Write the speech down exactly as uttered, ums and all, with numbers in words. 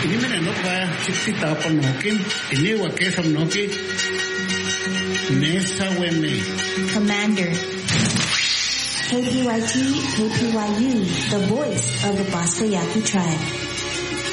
inimene no pa chikti tapan nokin inewa kesam noki nesa weme. Commander. K P Y T, K P Y U, the voice of the Bosco Yaqui tribe.